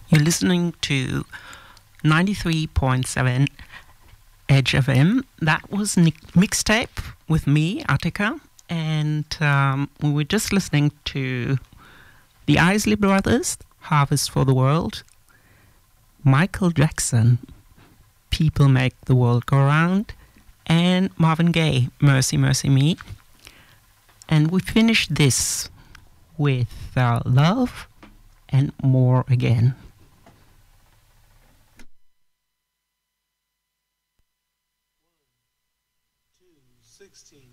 You're listening to 93.7 Edge FM. That was Mixtape with me, Attica, and we were just listening to the Isley Brothers, Harvest for the World, Michael Jackson, People Make the World Go Round, and Marvin Gaye, Mercy, Mercy Me. And we finished this with Love and More Again. Two, 16.